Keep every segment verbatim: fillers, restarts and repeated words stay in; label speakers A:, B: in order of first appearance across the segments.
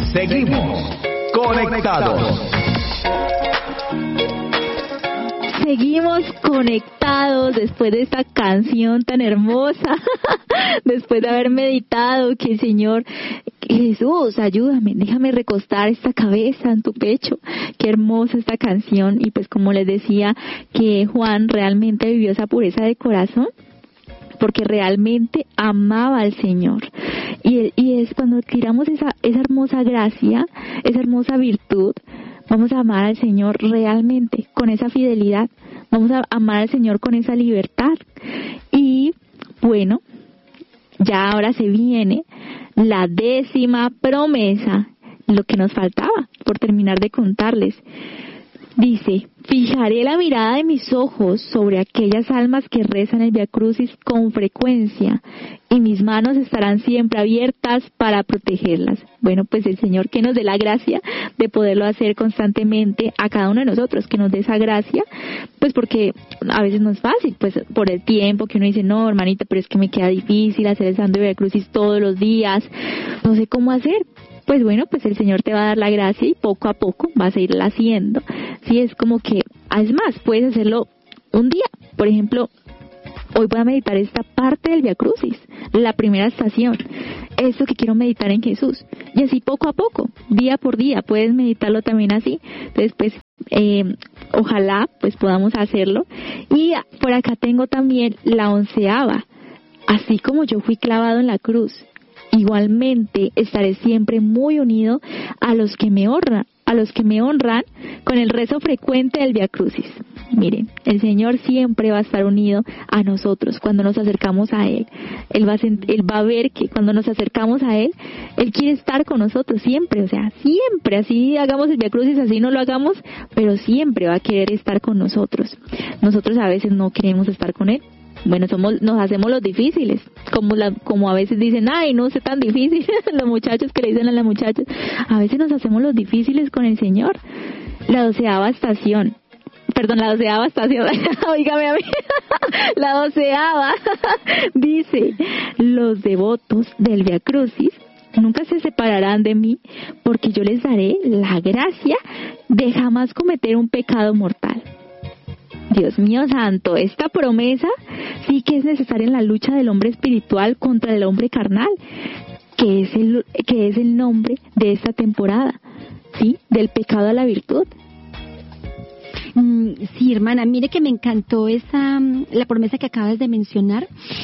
A: Seguimos conectados.
B: Seguimos conectados después de esta canción tan hermosa, después de haber meditado que el Señor, Jesús, ayúdame, déjame recostar esta cabeza en tu pecho. Qué hermosa esta canción. Y pues como les decía, que Juan realmente vivió esa pureza de corazón, porque realmente amaba al Señor. Y, y es cuando adquiramos esa, esa hermosa gracia, esa hermosa virtud, vamos a amar al Señor realmente, con esa fidelidad. Vamos a amar al Señor con esa libertad. Y bueno, ya ahora se viene la décima promesa, lo que nos faltaba por terminar de contarles. Dice, fijaré la mirada de mis ojos sobre aquellas almas que rezan el Vía Crucis con frecuencia, y mis manos estarán siempre abiertas para protegerlas. Bueno, pues el Señor que nos dé la gracia de poderlo hacer constantemente a cada uno de nosotros, que nos dé esa gracia, pues porque a veces no es fácil, pues por el tiempo que uno dice, no, hermanita, pero es que me queda difícil hacer el Santo Vía Crucis todos los días, no sé cómo hacer. Pues bueno, pues el Señor te va a dar la gracia y poco a poco vas a irla haciendo. Sí, es como que, es más, puedes hacerlo un día. Por ejemplo, hoy voy a meditar esta parte del Vía Crucis, la primera estación. Esto que quiero meditar en Jesús. Y así poco a poco, día por día, puedes meditarlo también así. Entonces, pues, eh, ojalá pues podamos hacerlo. Y por acá tengo también la onceava. Así como yo fui clavado en la cruz, igualmente estaré siempre muy unido a los que me honran, a los que me honran con el rezo frecuente del Vía Crucis. Miren, el Señor siempre va a estar unido a nosotros cuando nos acercamos a Él. Él va a, él va a ver que cuando nos acercamos a Él, Él quiere estar con nosotros siempre, o sea, siempre, así hagamos el Vía Crucis, así no lo hagamos, pero siempre va a querer estar con nosotros. Nosotros a veces no queremos estar con Él. Bueno, somos, nos hacemos los difíciles, como la, como a veces dicen, ay, no sé tan difícil, los muchachos que le dicen a las muchachas, a veces nos hacemos los difíciles con el Señor. La doceava estación, perdón, la doceava estación, oígame a mí, la doceava, dice, los devotos del Vía Crucis nunca se separarán de mí, porque yo les daré la gracia de jamás cometer un pecado mortal. Dios mío santo, esta promesa sí que es necesaria en la lucha del hombre espiritual contra el hombre carnal, que es el, que es el nombre de esta temporada, ¿sí? Del pecado a la virtud.
C: Sí, hermana, mire que me encantó esa, la promesa que acabas de mencionar.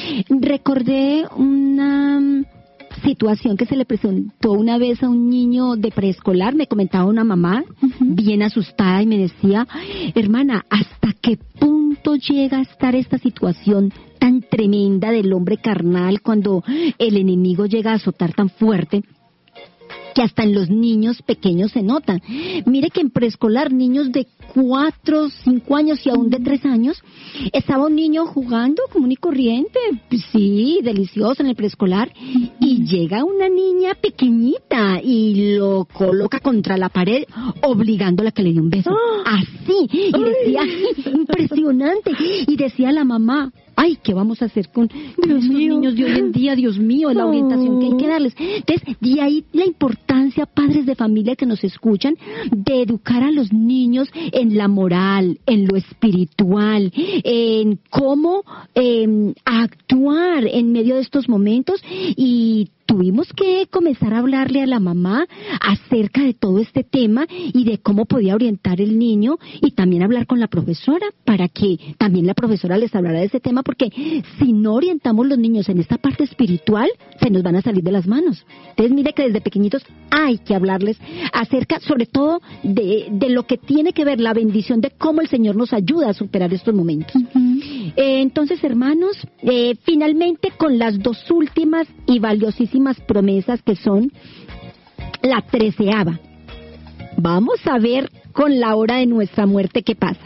C: Recordé una situación que se le presentó una vez a un niño de preescolar. Me comentaba una mamá uh-huh. bien asustada y me decía, hermana, ¿hasta qué punto llega a estar esta situación tan tremenda del hombre carnal cuando el enemigo llega a azotar tan fuerte que hasta en los niños pequeños se nota? Mire que en preescolar, niños de cuatro, cinco años y aún de tres años, estaba un niño jugando común y corriente, sí, delicioso en el preescolar, y llega una niña pequeñita y lo coloca contra la pared, obligándola a que le dé un beso. Así, y decía, impresionante, y decía la mamá, ay, ¿qué vamos a hacer con estos niños de hoy en día? Dios mío, la orientación que hay que darles. Entonces, de ahí la importancia, padres de familia que nos escuchan, de educar a los niños en la moral, en lo espiritual, en cómo eh, actuar en medio de estos momentos. Y tuvimos que comenzar a hablarle a la mamá acerca de todo este tema y de cómo podía orientar el niño, y también hablar con la profesora para que también la profesora les hablara de ese tema, porque si no orientamos los niños en esta parte espiritual, se nos van a salir de las manos. Entonces mire que desde pequeñitos hay que hablarles acerca, sobre todo, de, de lo que tiene que ver la bendición de cómo el Señor nos ayuda a superar estos momentos. Uh-huh. Eh, entonces, hermanos, eh, finalmente con las dos últimas y valiosísimas promesas, que son la treceava. Vamos a ver con la hora de nuestra muerte qué pasa.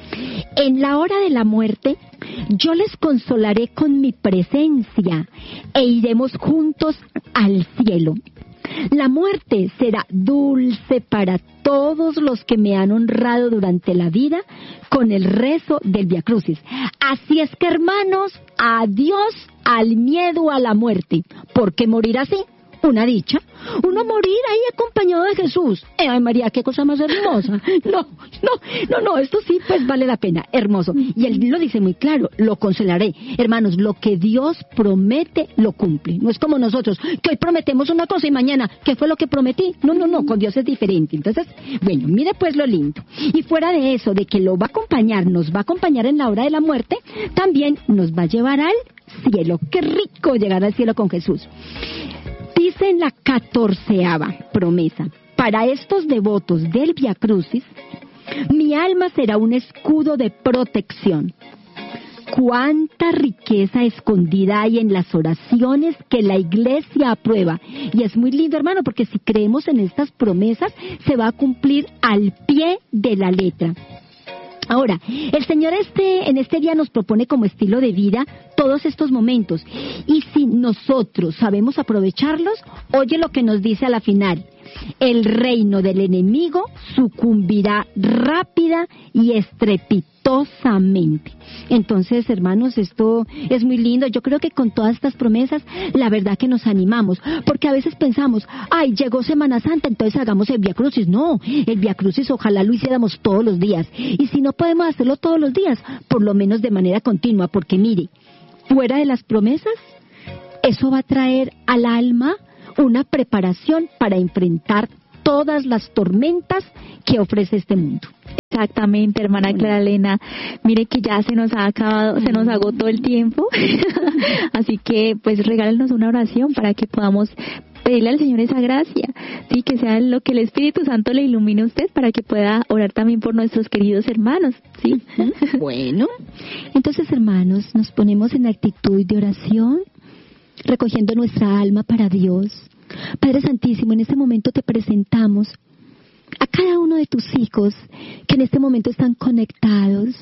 C: En la hora de la muerte, yo les consolaré con mi presencia e iremos juntos al cielo. La muerte será dulce para todos los que me han honrado durante la vida con el rezo del Vía Crucis. Así es que, hermanos, adiós al miedo a la muerte, porque morir así una dicha, uno morir ahí acompañado de Jesús. Eh, ay María, qué cosa más hermosa. No, no, no, no, esto sí pues vale la pena, hermoso. Y él lo dice muy claro, lo consolaré. Hermanos, lo que Dios promete, lo cumple. No es como nosotros, que hoy prometemos una cosa y mañana, ¿qué fue lo que prometí? No, no, no, con Dios es diferente. Entonces, bueno, mire pues lo lindo. Y fuera de eso, de que lo va a acompañar, nos va a acompañar en la hora de la muerte, también nos va a llevar al cielo. Qué rico llegar al cielo con Jesús. Dice en la catorceava promesa, para estos devotos del Via Crucis, mi alma será un escudo de protección. Cuánta riqueza escondida hay en las oraciones que la Iglesia aprueba. Y es muy lindo, hermano, porque si creemos en estas promesas, se va a cumplir al pie de la letra. Ahora, el Señor este, en este día nos propone como estilo de vida todos estos momentos. Y si nosotros sabemos aprovecharlos, oye lo que nos dice a la final. El reino del enemigo sucumbirá rápida y estrepitosamente. Entonces, hermanos, esto es muy lindo. Yo creo que con todas estas promesas, la verdad que nos animamos, porque a veces pensamos, ay, llegó Semana Santa, entonces hagamos el Via Crucis. No, el Via Crucis ojalá lo hiciéramos todos los días. Y si no podemos hacerlo todos los días, por lo menos de manera continua, porque mire, fuera de las promesas, eso va a traer al alma una preparación para enfrentar todas las tormentas que ofrece este mundo.
B: Exactamente, hermana Clara Elena. Mire que ya se nos ha acabado, se nos agotó el tiempo. Así que, pues, regálenos una oración para que podamos pedirle al Señor esa gracia, sí, que sea lo que el Espíritu Santo le ilumine a usted para que pueda orar también por nuestros queridos hermanos, sí.
C: Bueno, entonces, hermanos, nos ponemos en actitud de oración, recogiendo nuestra alma para Dios. Padre Santísimo, en este momento te presentamos a cada uno de tus hijos que en este momento están conectados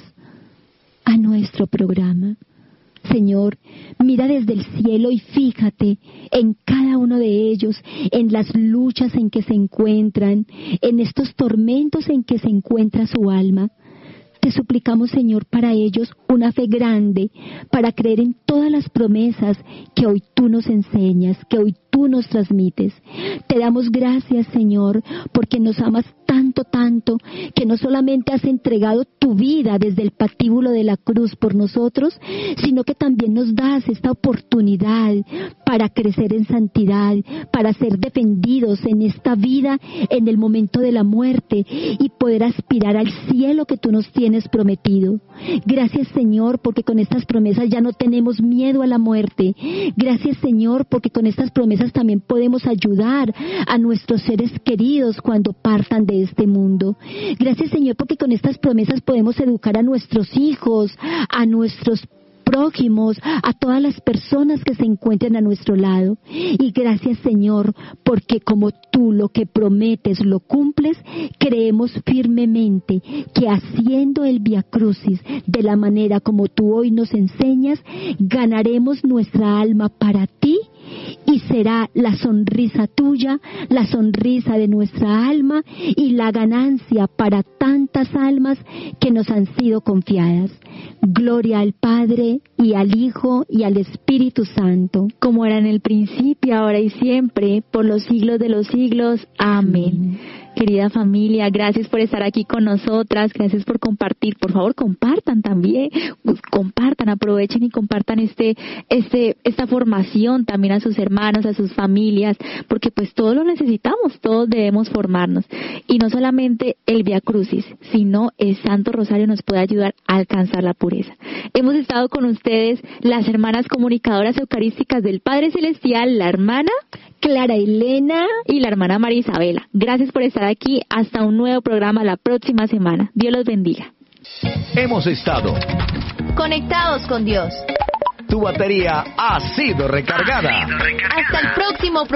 C: a nuestro programa. Señor, mira desde el cielo y fíjate en cada uno de ellos, en las luchas en que se encuentran, en estos tormentos en que se encuentra su alma. Te suplicamos, Señor, para ellos una fe grande, para creer en todas las promesas que hoy tú nos enseñas, que hoy tú nos transmites. Te damos gracias, Señor, porque nos amas tanto, tanto, que no solamente has entregado tu vida desde el patíbulo de la cruz por nosotros, sino que también nos das esta oportunidad para crecer en santidad, para ser defendidos en esta vida, en el momento de la muerte, y poder aspirar al cielo que tú nos tienes prometido. Gracias, Señor, porque con estas promesas ya no tenemos miedo a la muerte. Gracias, Señor, porque con estas promesas también podemos ayudar a nuestros seres queridos cuando partan de este mundo. Gracias, Señor, porque con estas promesas podemos educar a nuestros hijos, a nuestros prójimos, a todas las personas que se encuentren a nuestro lado. Y gracias, Señor, porque como tú lo que prometes lo cumples, creemos firmemente que haciendo el Via Crucis de la manera como tú hoy nos enseñas, ganaremos nuestra alma para ti, y será la sonrisa tuya, la sonrisa de nuestra alma y la ganancia para tantas almas que nos han sido confiadas. Gloria al Padre y al Hijo y al Espíritu Santo,
B: como era en el principio, ahora y siempre, por los siglos de los siglos. Amén. Amén. Querida familia, gracias por estar aquí con nosotras, gracias por compartir. Por favor, compartan también, compartan, aprovechen y compartan este, este, esta formación también a sus hermanos, a sus familias, porque pues todos lo necesitamos, todos debemos formarnos. Y no solamente el Via Crucis, sino el Santo Rosario nos puede ayudar a alcanzar la pureza. Hemos estado con ustedes las hermanas comunicadoras eucarísticas del Padre Celestial, la hermana
C: Clara Elena
B: y la hermana María Isabela. Gracias por estar aquí. Hasta un nuevo programa la próxima semana. Dios los bendiga.
A: Hemos estado
D: conectados con Dios.
A: Tu batería ha sido recargada.
D: Hasta el próximo programa.